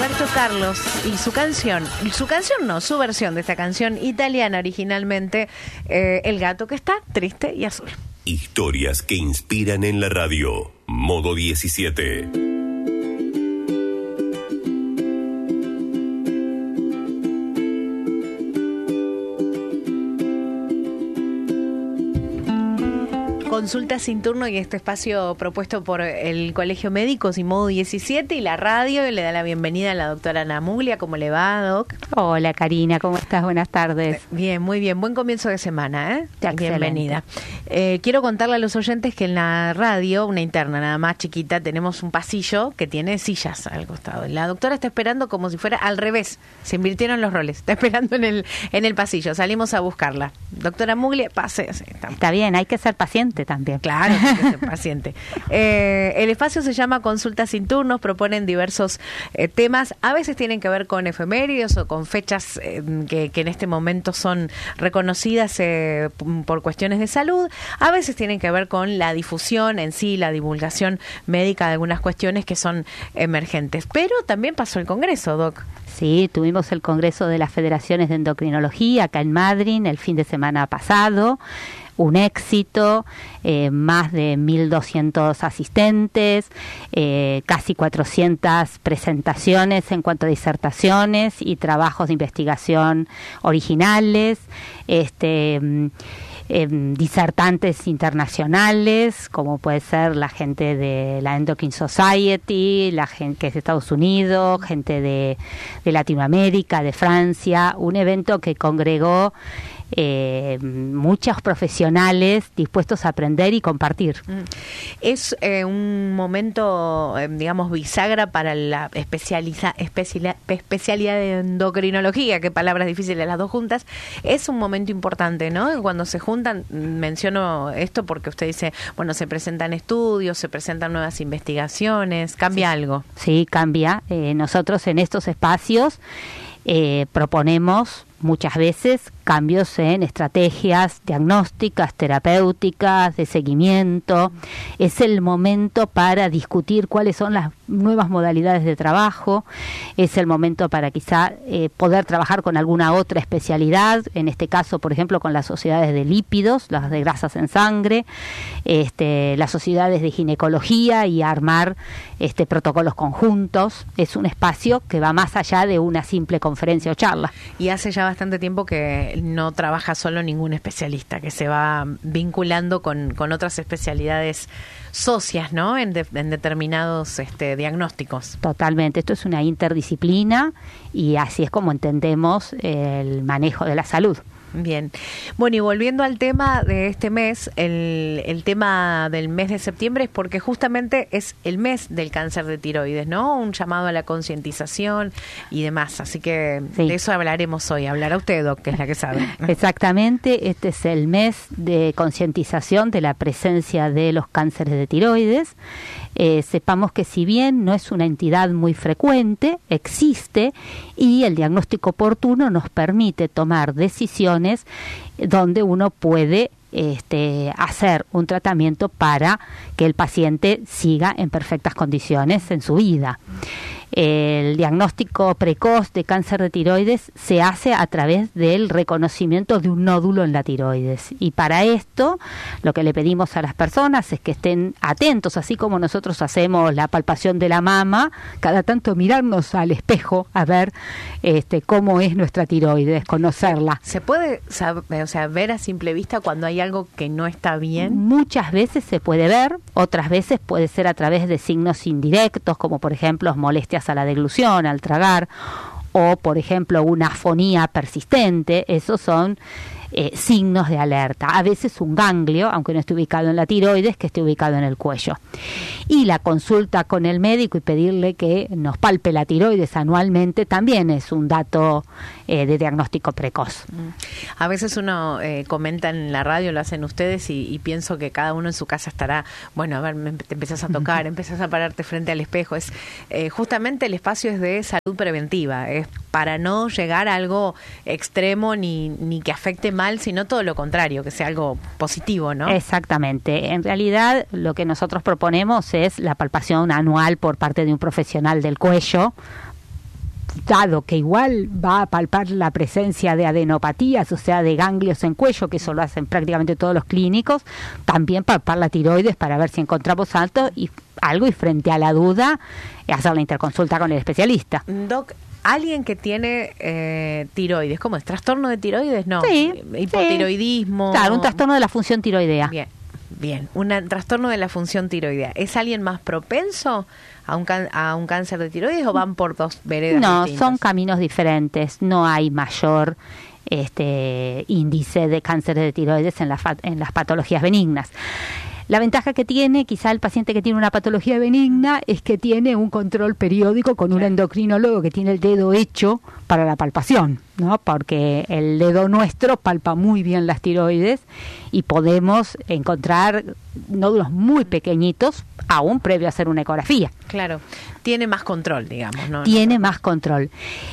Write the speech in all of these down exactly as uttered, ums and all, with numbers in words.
Roberto Carlos y su canción, su canción no, su versión de esta canción italiana originalmente, eh, El gato que está triste y azul. Historias que inspiran en la radio. Modo diecisiete. Consulta sin turno y este espacio propuesto por el Colegio Médicos y Modo diecisiete y la radio. Y le da la bienvenida a la doctora Ana Muglia. ¿Cómo le va, Doc? Hola, Karina, ¿cómo estás? Buenas tardes. Bien, muy bien. Buen comienzo de semana, ¿eh? Excelente. Bienvenida. Eh, quiero contarle a los oyentes que en la radio, una interna nada más chiquita, tenemos un pasillo que tiene sillas al costado. La doctora está esperando como si fuera al revés. Se invirtieron los roles. Está esperando en el, en el pasillo. Salimos a buscarla. Doctora Muglia, pase. Sí, está. Está bien, hay que ser paciente también. Claro, hay que ser paciente. Eh, el espacio se llama Consulta sin turnos, proponen diversos eh, temas, a veces tienen que ver con efemérides o con fechas eh, que, que en este momento son reconocidas eh, por cuestiones de salud, a veces tienen que ver con la difusión en sí, la divulgación médica de algunas cuestiones que son emergentes. Pero también pasó el Congreso, Doc. Sí, tuvimos el Congreso de las Federaciones de Endocrinología acá en Madrid el fin de semana pasado. Un éxito, eh, más de mil doscientos asistentes, eh, casi cuatrocientas presentaciones en cuanto a disertaciones y trabajos de investigación originales, este, eh, disertantes internacionales, como puede ser la gente de la Endocrine Society, la gente que es de Estados Unidos, gente de, de Latinoamérica, de Francia, un evento que congregó Eh, muchos profesionales dispuestos a aprender y compartir. Es eh, un momento, eh, digamos, bisagra para la especializa, especial, especialidad de endocrinología, que palabras difíciles las dos juntas. Es un momento importante, ¿no? Cuando se juntan, menciono esto porque usted dice, bueno, se presentan estudios, se presentan nuevas investigaciones, ¿cambia sí. algo? Sí, cambia. Eh, nosotros en estos espacios eh, proponemos muchas veces cambios en estrategias diagnósticas, terapéuticas, de seguimiento. Es el momento para discutir cuáles son las nuevas modalidades de trabajo. Es el momento para quizá eh, poder trabajar con alguna otra especialidad, en este caso, por ejemplo, con las sociedades de lípidos, las de grasas en sangre, este, las sociedades de ginecología y armar este, protocolos conjuntos. Es un espacio que va más allá de una simple conferencia o charla. Y hace ya bastante tiempo que no trabaja solo ningún especialista, que se va vinculando con, con otras especialidades socias, ¿no? En, de, en determinados este, diagnósticos. Totalmente, esto es una interdisciplina y así es como entendemos el manejo de la salud. Bien. Bueno, y volviendo al tema de este mes, el, el tema del mes de septiembre es porque justamente es el mes del cáncer de tiroides, ¿no? Un llamado a la concientización y demás. Así que sí, de eso hablaremos hoy. Hablará usted, Doc, que es la que sabe. Exactamente. Este es el mes de concientización de la presencia de los cánceres de tiroides. Eh, sepamos que si bien no es una entidad muy frecuente, existe y el diagnóstico oportuno nos permite tomar decisiones donde uno puede este, hacer un tratamiento para que el paciente siga en perfectas condiciones en su vida. El diagnóstico precoz de cáncer de tiroides se hace a través del reconocimiento de un nódulo en la tiroides. Y para esto, lo que le pedimos a las personas es que estén atentos, así como nosotros hacemos la palpación de la mama, cada tanto mirarnos al espejo a ver este, cómo es nuestra tiroides, conocerla. ¿Se puede saber, o sea, ver a simple vista cuando hay algo que no está bien? Muchas veces se puede ver, otras veces puede ser a través de signos indirectos, como por ejemplo molestias a la deglución, al tragar, o por ejemplo una afonía persistente. Esos son eh, signos de alerta. A veces un ganglio, aunque no esté ubicado en la tiroides, que esté ubicado en el cuello. Y la consulta con el médico y pedirle que nos palpe la tiroides anualmente también es un dato eh, de diagnóstico precoz. A veces uno eh, comenta en la radio, lo hacen ustedes, y, y pienso que cada uno en su casa estará, bueno, a ver, me, te empezás a tocar, empezás a pararte frente al espejo. Es eh, justamente el espacio es de salud preventiva, es para no llegar a algo extremo ni, ni que afecte mal, sino todo lo contrario, que sea algo positivo, ¿no? Exactamente. En realidad, lo que nosotros proponemos es la palpación anual por parte de un profesional del cuello, dado que igual va a palpar la presencia de adenopatías, o sea, de ganglios en cuello, que eso lo hacen prácticamente todos los clínicos, también palpar la tiroides para ver si encontramos algo y, algo y frente a la duda, hacer la interconsulta con el especialista. Doc, alguien que tiene eh, tiroides, ¿cómo es? ¿Trastorno de tiroides? No. Sí. Hipotiroidismo. Sí. Claro, un trastorno de la función tiroidea. Bien, bien. Un trastorno de la función tiroidea. ¿Es alguien más propenso a un, can a un cáncer de tiroides o van por dos veredas No, distintas? son caminos diferentes. No hay mayor este índice de cáncer de tiroides en, la en las patologías benignas. La ventaja que tiene quizá el paciente que tiene una patología benigna es que tiene un control periódico con un endocrinólogo que tiene el dedo hecho para la palpación, ¿no? Porque el dedo nuestro palpa muy bien las tiroides y podemos encontrar nódulos muy pequeñitos aún previo a hacer una ecografía. Claro, tiene más control, digamos, ¿no? Tiene más control.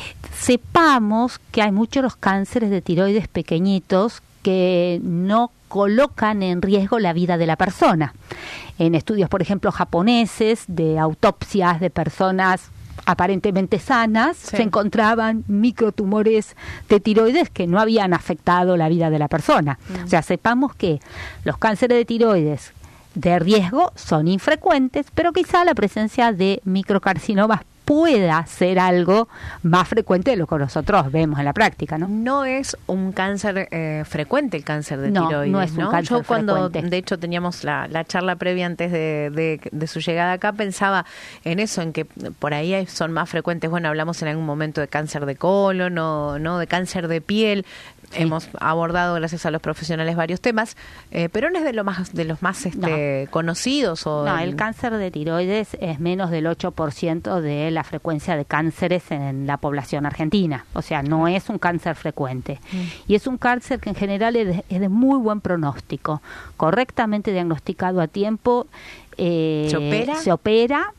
Sepamos que hay muchos cánceres de tiroides pequeñitos que no colocan en riesgo la vida de la persona. En estudios, por ejemplo, japoneses, de autopsias de personas aparentemente sanas, sí, se encontraban microtumores de tiroides que no habían afectado la vida de la persona. Mm. O sea, sepamos que los cánceres de tiroides de riesgo son infrecuentes, pero quizá la presencia de microcarcinomas pueda ser algo más frecuente de lo que nosotros vemos en la práctica, ¿no? No es un cáncer eh, frecuente el cáncer de no, tiroides, no es un ¿no? cáncer Yo cuando, frecuente. De hecho, teníamos la, la charla previa antes de, de, de su llegada acá, pensaba en eso, en que por ahí son más frecuentes. Bueno, hablamos en algún momento de cáncer de colon, no, no de cáncer de piel. Sí. Hemos abordado, gracias a los profesionales, varios temas, eh, pero no es de lo más de los más este, no. conocidos. O no, el... el cáncer de tiroides es menos del ocho por ciento de la frecuencia de cánceres en la población argentina. O sea, no es un cáncer frecuente. Mm. Y es un cáncer que en general es de, es de muy buen pronóstico. Correctamente diagnosticado a tiempo, eh, ¿Se opera? Se opera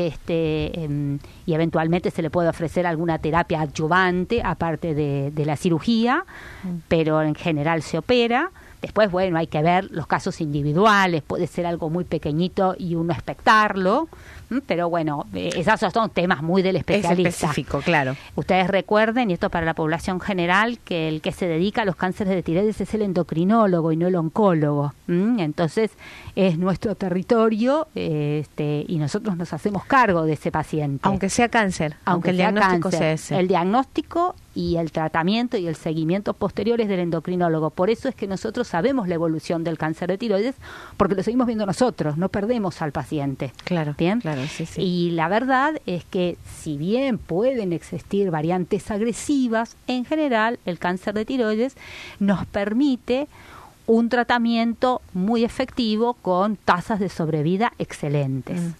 este eh, y eventualmente se le puede ofrecer alguna terapia adyuvante aparte de, de la cirugía, mm. pero en general se opera. Después, bueno, hay que ver los casos individuales, puede ser algo muy pequeñito y uno expectarlo, pero bueno, esos son temas muy del especialista. Es específico, claro. Ustedes recuerden, y esto para la población general, que el que se dedica a los cánceres de tiroides es el endocrinólogo y no el oncólogo. ¿Mm? Entonces, es nuestro territorio este, y nosotros nos hacemos cargo de ese paciente. Aunque sea cáncer, aunque, aunque el sea diagnóstico cáncer, sea ese. El diagnóstico y el tratamiento y el seguimiento posteriores del endocrinólogo. Por eso es que nosotros sabemos la evolución del cáncer de tiroides, porque lo seguimos viendo nosotros, no perdemos al paciente. Claro, ¿bien? Claro, sí, sí. Y la verdad es que si bien pueden existir variantes agresivas, en general el cáncer de tiroides nos permite un tratamiento muy efectivo con tasas de sobrevida excelentes. Mm.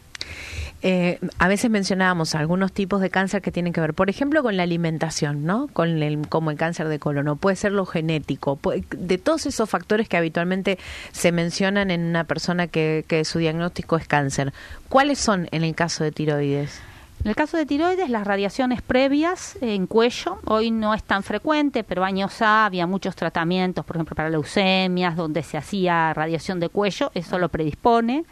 Eh, a veces mencionábamos algunos tipos de cáncer que tienen que ver, por ejemplo, con la alimentación, ¿no? Con el, como el cáncer de colon, o puede ser lo genético, puede, de todos esos factores que habitualmente se mencionan en una persona que, que su diagnóstico es cáncer. ¿Cuáles son en el caso de tiroides? En el caso de tiroides, las radiaciones previas en cuello, hoy no es tan frecuente, pero años A había muchos tratamientos, por ejemplo, para leucemias, donde se hacía radiación de cuello, eso lo predispone.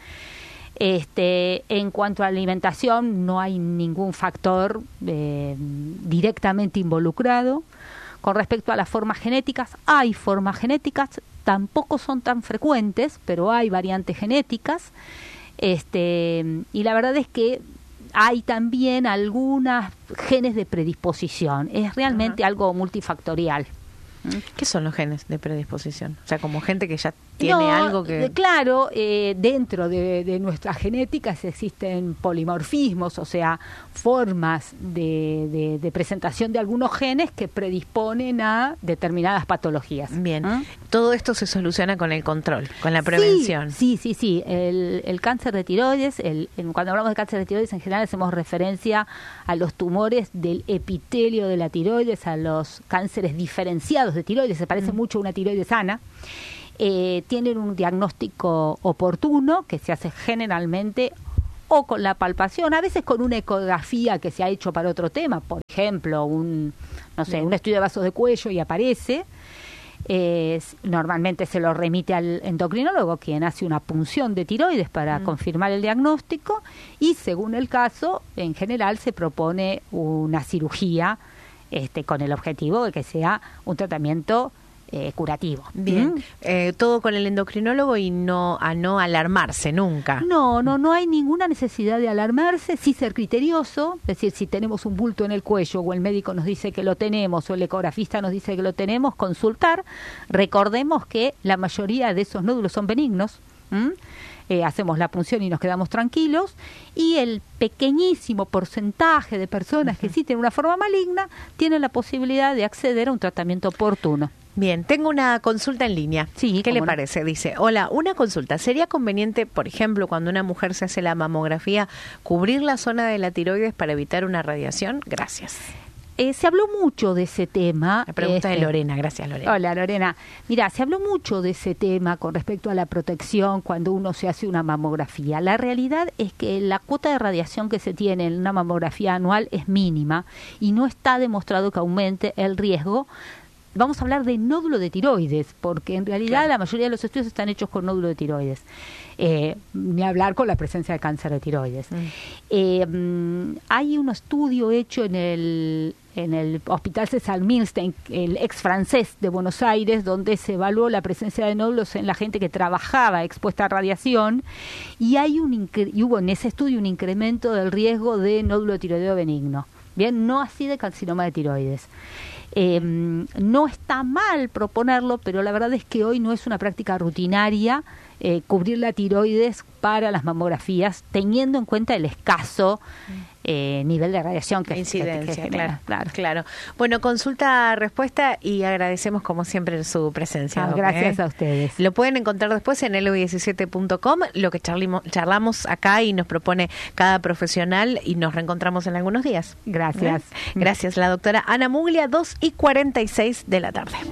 Este, en cuanto a alimentación, no hay ningún factor eh, directamente involucrado. Con respecto a las formas genéticas, hay formas genéticas, tampoco son tan frecuentes, pero hay variantes genéticas. Este, y la verdad es que hay también algunas genes de predisposición. Es realmente uh-huh. algo multifactorial. ¿Qué son los genes de predisposición? O sea, como gente que ya tiene no, algo que... Claro, eh, dentro de, de nuestras genéticas existen polimorfismos, o sea, formas de, de, de presentación de algunos genes que predisponen a determinadas patologías. Bien. ¿Ah? Todo esto se soluciona con el control, con la prevención. Sí, sí, sí. sí. El, el cáncer de tiroides, el, el, cuando hablamos de cáncer de tiroides, en general hacemos referencia a los tumores del epitelio de la tiroides, a los cánceres diferenciados de tiroides, se parece mm. mucho a una tiroides sana. Eh, tienen un diagnóstico oportuno que se hace generalmente o con la palpación, a veces con una ecografía que se ha hecho para otro tema, por ejemplo, un no sé, un estudio de vasos de cuello y aparece. Eh, normalmente se lo remite al endocrinólogo, quien hace una punción de tiroides para mm. confirmar el diagnóstico, y según el caso, en general se propone una cirugía este, con el objetivo de que sea un tratamiento Eh, curativo. Bien, ¿Mm? eh, todo con el endocrinólogo y no a no alarmarse nunca. No, no, no hay ninguna necesidad de alarmarse, sí ser criterioso, es decir, si tenemos un bulto en el cuello o el médico nos dice que lo tenemos o el ecografista nos dice que lo tenemos, consultar. Recordemos que la mayoría de esos nódulos son benignos. ¿Mm? Eh, hacemos la punción y nos quedamos tranquilos, y el pequeñísimo porcentaje de personas uh-huh. que sí tienen una forma maligna tienen la posibilidad de acceder a un tratamiento oportuno. Bien, tengo una consulta en línea. Sí, ¿qué le no? parece? Dice, hola, una consulta. ¿Sería conveniente, por ejemplo, cuando una mujer se hace la mamografía, cubrir la zona de la tiroides para evitar una radiación? Gracias. Eh, se habló mucho de ese tema. La pregunta este, de Lorena, gracias Lorena. Hola Lorena. Mira, se habló mucho de ese tema con respecto a la protección cuando uno se hace una mamografía. La realidad es que la cuota de radiación que se tiene en una mamografía anual es mínima y no está demostrado que aumente el riesgo. Vamos a hablar de nódulo de tiroides, porque en realidad claro. la mayoría de los estudios están hechos con nódulo de tiroides. Eh, ni hablar con la presencia de cáncer de tiroides. Mm. Eh, mm, hay un estudio hecho en el, en el Hospital César Milstein, el ex francés de Buenos Aires, donde se evaluó la presencia de nódulos en la gente que trabajaba expuesta a radiación, y, hay un incre- y hubo en ese estudio un incremento del riesgo de nódulo tiroideo benigno. Bien, no así de carcinoma de tiroides. Eh, no está mal proponerlo, pero la verdad es que hoy no es una práctica rutinaria eh, cubrir la tiroides para las mamografías, teniendo en cuenta el escaso eh, nivel de radiación que incidencia, que, que genera. Claro, claro, claro. Bueno, consulta, respuesta, y agradecemos como siempre su presencia. Ah, Doc, gracias ¿eh? a ustedes. Lo pueden encontrar después en L U diecisiete punto com, lo que charlimo, charlamos acá y nos propone cada profesional, y nos reencontramos en algunos días. Gracias. ¿Eh? Gracias, la doctora Ana Muglia, dos y cuarenta y seis de la tarde.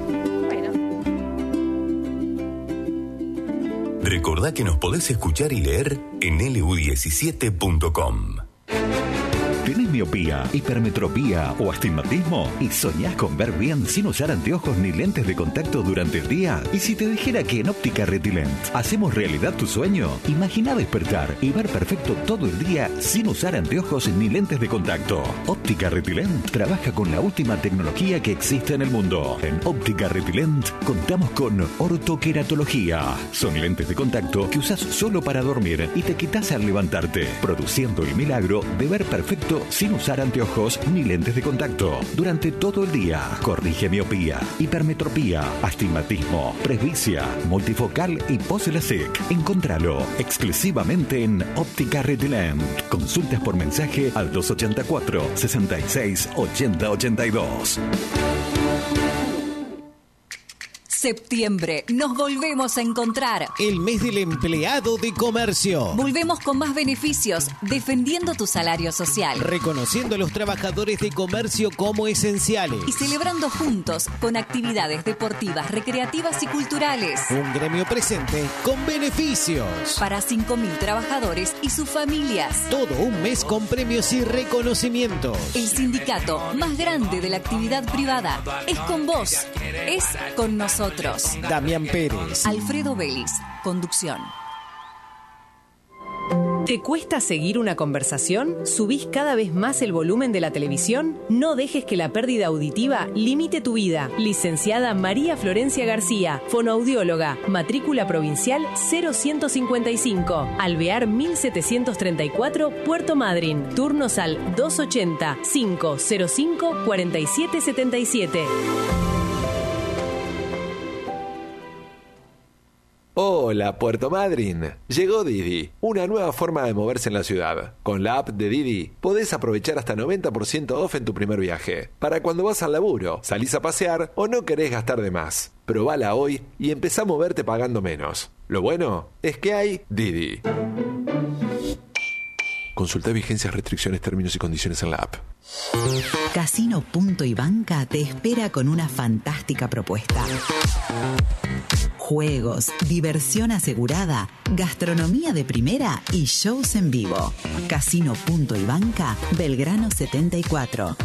Recordá que nos podés escuchar y leer en L U diecisiete punto com. ¿Tenés miopía, hipermetropía o astigmatismo? ¿Y soñás con ver bien sin usar anteojos ni lentes de contacto durante el día? ¿Y si te dijera que en Óptica Retilent hacemos realidad tu sueño? Imagina despertar y ver perfecto todo el día sin usar anteojos ni lentes de contacto. Óptica Retilent trabaja con la última tecnología que existe en el mundo. En Óptica Retilent contamos con ortoqueratología. Son lentes de contacto que usás solo para dormir y te quitas al levantarte, produciendo el milagro de ver perfecto sin usar anteojos ni lentes de contacto durante todo el día. Corrige miopía, hipermetropía, astigmatismo, presbicia, multifocal y pose-LASIK. Encontralo exclusivamente en Óptica Retilent. Consultas por mensaje al dos ochenta y cuatro, sesenta y seis, ochenta ochenta y dos. Septiembre, nos volvemos a encontrar. El mes del empleado de comercio. Volvemos con más beneficios, defendiendo tu salario social. Reconociendo a los trabajadores de comercio como esenciales. Y celebrando juntos con actividades deportivas, recreativas y culturales. Un gremio presente con beneficios. Para cinco mil trabajadores y sus familias. Todo un mes con premios y reconocimientos. El sindicato más grande de la actividad privada es con vos, es con nosotros. Damián Pérez, Alfredo Vélez, conducción. ¿Te cuesta seguir una conversación? ¿Subís cada vez más el volumen de la televisión? No dejes que la pérdida auditiva limite tu vida. Licenciada María Florencia García, fonoaudióloga, matrícula provincial cero ciento cincuenta y cinco, Alvear mil setecientos treinta y cuatro, Puerto Madryn. Turnos al dos ochenta, cinco cero cinco, cuarenta y siete setenta y siete. Hola, Puerto Madryn. Llegó Didi, una nueva forma de moverse en la ciudad. Con la app de Didi podés aprovechar hasta noventa por ciento off en tu primer viaje. Para cuando vas al laburo, salís a pasear o no querés gastar de más. Probala hoy y empezá a moverte pagando menos. Lo bueno es que hay Didi. Consulta vigencias, restricciones, términos y condiciones en la app. Casino Punto y Banca te espera con una fantástica propuesta. Juegos, diversión asegurada, gastronomía de primera y shows en vivo. Casino Punto y Banca, Belgrano setenta y cuatro.